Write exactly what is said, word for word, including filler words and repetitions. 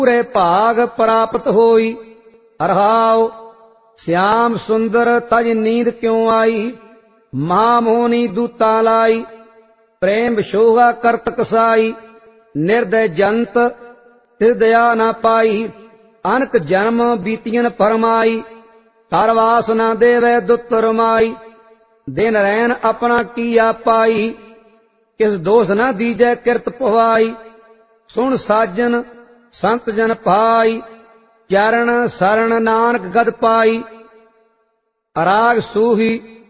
पूरे भाग प्राप्त होई। रहाओ श्याम सुंदर तज नींद क्यों आई, महामोहनी दूता लाई, प्रेम विशोगा करत कसाई, निर्दय जंत तिस दया न पाई, अनक जन्म बीतियन फरमाई, तरवास न देवै दुत रमाई, दिन रैन अपना किया पाई, किस दोष न दीजै किरत पवाई, सुन साजन संत जन पाई, चरण शरण नानक गद पाई। राग सूही